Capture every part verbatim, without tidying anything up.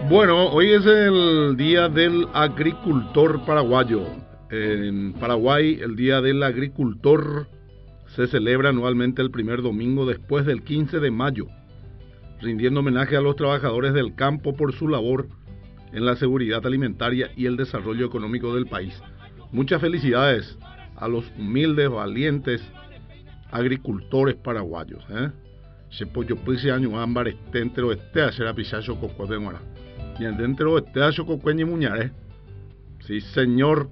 Bueno, hoy es el Día del Agricultor Paraguayo. En Paraguay, el Día del Agricultor se celebra anualmente el primer domingo después del quince de mayo, rindiendo homenaje a los trabajadores del campo por su labor en la seguridad alimentaria y el desarrollo económico del país. Muchas felicidades a los humildes, valientes agricultores paraguayos. ¿eh? Y dentro este año cocueño muñare. Sí, señor.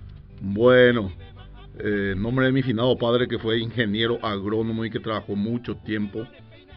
Bueno, eh, en nombre de mi finado padre, que fue ingeniero agrónomo y que trabajó mucho tiempo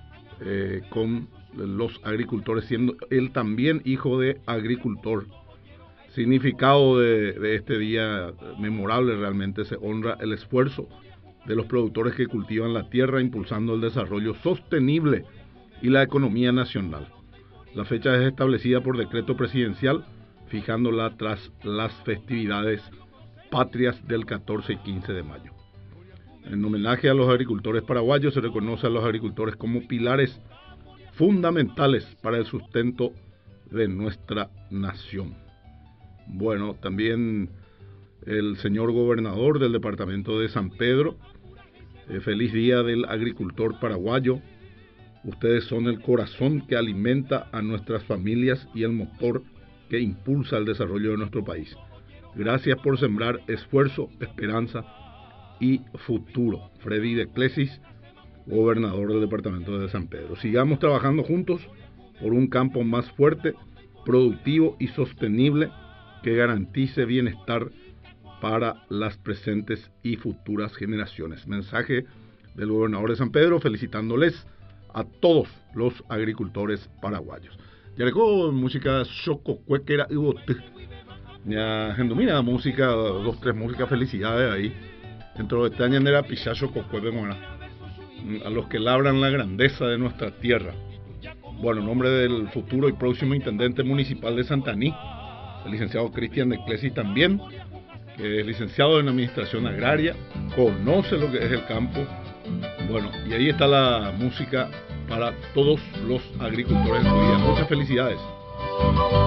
eh, con los agricultores, siendo él también hijo de agricultor. Significado de, de este día memorable: realmente se honra el esfuerzo de los productores que cultivan la tierra, impulsando el desarrollo sostenible y la economía nacional. La fecha es establecida por decreto presidencial, fijándola tras las festividades patrias del catorce y quince de mayo. En homenaje a los agricultores paraguayos, se reconoce a los agricultores como pilares fundamentales para el sustento de nuestra nación. Bueno, también el señor gobernador del departamento de San Pedro, eh, feliz día del agricultor paraguayo. Ustedes son el corazón que alimenta a nuestras familias y el motor que impulsa el desarrollo de nuestro país. Gracias por sembrar esfuerzo, esperanza y futuro. Freddy de Clesis, gobernador del departamento de San Pedro. Sigamos trabajando juntos por un campo más fuerte, productivo y sostenible que garantice bienestar para las presentes y futuras generaciones. Mensaje del gobernador de San Pedro felicitándoles a todos los agricultores paraguayos. Ya le con música choco cuequera y bote. Ya mira música, dos, tres músicas, felicidades ahí. Dentro de este año era pichacho cocuepe mora. A los que labran la grandeza de nuestra tierra. Bueno, en nombre del futuro y próximo intendente municipal de Santaní, el licenciado Cristian de Clesis también, que es licenciado en administración agraria, conoce lo que es el campo. Bueno, y ahí está la música para todos los agricultores de su día. Muchas felicidades.